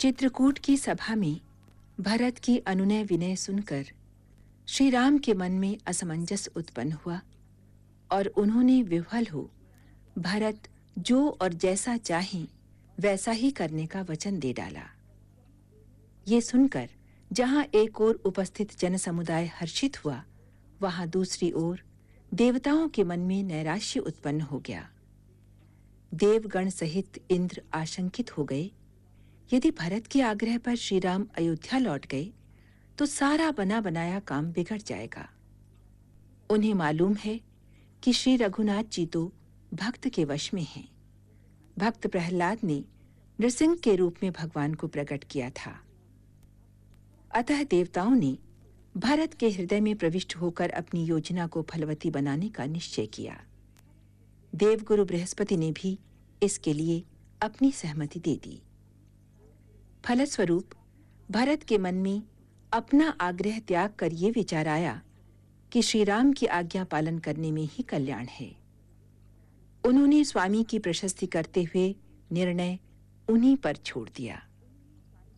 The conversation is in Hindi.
चित्रकूट की सभा में भरत की अनुनय विनय सुनकर श्री राम के मन में असमंजस उत्पन्न हुआ और उन्होंने विह्वल हो भरत जो और जैसा चाहें वैसा ही करने का वचन दे डाला। ये सुनकर जहां एक ओर उपस्थित जनसमुदाय हर्षित हुआ, वहां दूसरी ओर देवताओं के मन में नैराश्य उत्पन्न हो गया। देवगण सहित इंद्र आशंकित हो गए, यदि भरत के आग्रह पर श्री राम अयोध्या लौट गए तो सारा बना बनाया काम बिगड़ जाएगा। उन्हें मालूम है कि श्री रघुनाथ जी तो भक्त के वश में हैं। भक्त प्रहलाद ने नृसिंह के रूप में भगवान को प्रकट किया था। अतः देवताओं ने भरत के हृदय में प्रविष्ट होकर अपनी योजना को फलवती बनाने का निश्चय किया। देवगुरु बृहस्पति ने भी इसके लिए अपनी सहमति दे दी। फलस्वरूप भरत के मन में अपना आग्रह त्याग कर ये विचार आया कि श्री राम की आज्ञा पालन करने में ही कल्याण है। उन्होंने स्वामी की प्रशस्ति करते हुए निर्णय उन्हीं पर छोड़ दिया।